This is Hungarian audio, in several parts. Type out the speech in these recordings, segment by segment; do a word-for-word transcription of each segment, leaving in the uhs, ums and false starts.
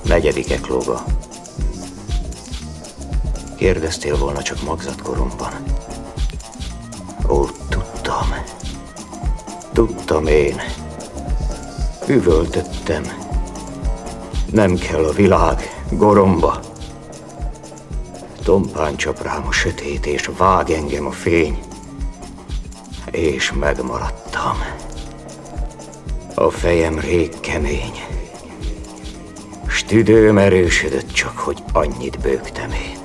Negyedik ekloga. Kérdeztél volna csak magzatkoromban. Ó, tudtam. Tudtam én. Üvöltöttem. Nem kell a világ goromba. Tompán csap rám a sötét, és vág engem a fény. És megmaradtam. A fejem rég kemény. S tüdőm erősödött csak, hogy annyit bőgtem én.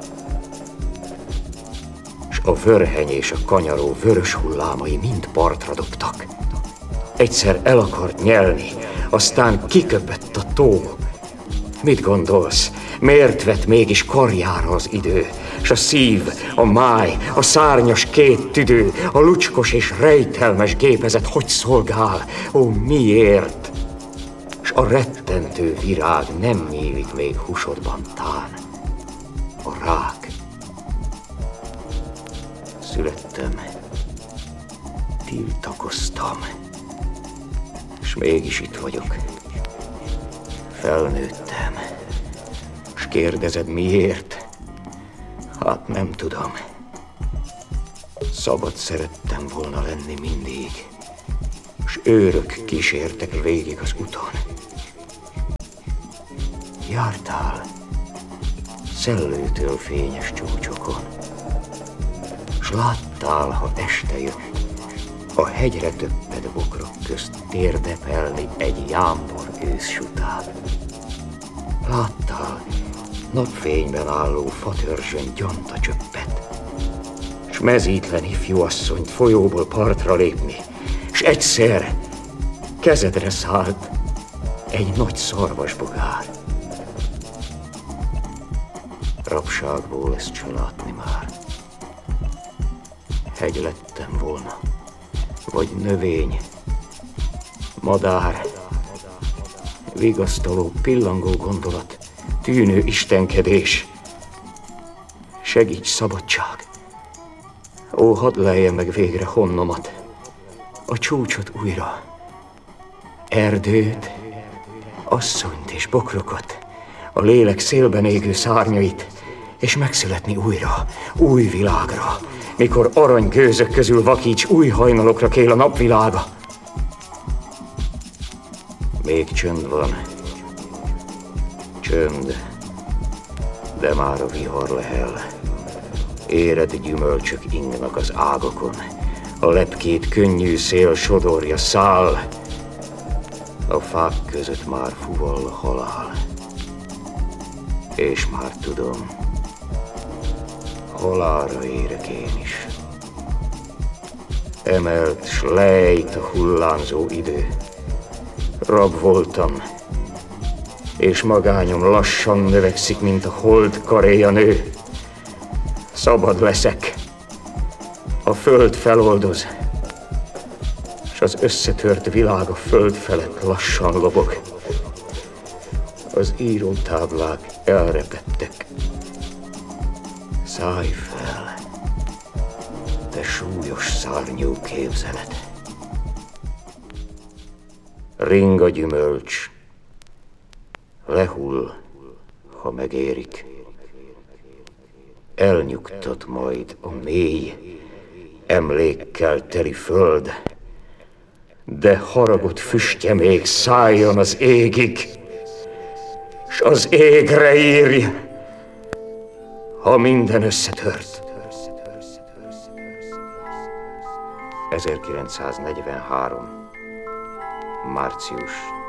S a vörheny és a kanyaró vörös hullámai mind partra dobtak. Egyszer el akart nyelni, aztán kiköpött a tó. Mit gondolsz? Miért vett mégis karjára az idő? S a szív, a máj, a szárnyas két tüdő, a lucskos és rejtelmes gépezet hogy szolgál? Ó, miért? S a rettentő virág nem nyílik még húsodban tán. A rák. Születtem, tiltakoztam, s mégis itt vagyok. Felnőttem, s kérdezed miért? Hát nem tudom. Szabad szerettem volna lenni mindig, s őrök kísértek végig az uton. Jártál szellőtől fényes csúcsokon, s láttál, ha este jött, a hegyre töpped bokrok közt térdepelni egy jámbor őszsutát. Láttál napfényben álló fatörzsön gyanta csöppet, s mezítlen ifjúasszonyt folyóból partra lépni, s egyszer kezedre szállt egy nagy szarvasbogár. Rabságból ezt se látni már. Hegy lettem volna, vagy növény, madár, vigasztaló, pillangó gondolat, tűnő istenkedés. Segíts, szabadság! Ó, hadd lelje meg végre honnomat, a csúcsot újra, erdőt, asszonyt és bokrokat, a lélek szélben égő szárnyait, és megszületni újra, új világra, mikor aranygőzök közül vakíts, új hajnalokra kél a napvilága. Még csönd van, csönd, de már a vihar lehel. Éred gyümölcsök ingnak az ágakon, a lepkét könnyű szél sodorja száll, a fák között már fuval a halál. És már tudom, halálra érek én is. Emelt s lejt a hullámzó idő. Rab voltam, és magányom lassan növekszik, mint a hold karéja nő. Szabad leszek, a föld feloldoz, s az összetört világ a föld felett lassan lobog. Az írótáblák elrepettek. Szállj fel, te súlyos szárnyú képzelet. Ring a gyümölcs, lehull, ha megérik. Elnyugtat majd a mély, emlékkel teli föld, de haragot füstje még szálljon az égig, s az égre írj, ha minden összetört. ezerkilencszáznegyvenhárom. március